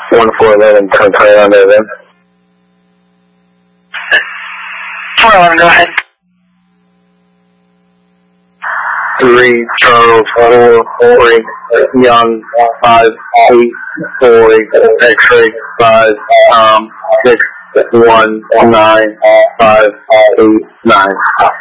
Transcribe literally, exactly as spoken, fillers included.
one four eleven, turn turn on there then. four eleven, go ahead. three, Charles, four, three, Young, five, eight, four, X-ray, five, um, six, one, nine, five, eight, nine.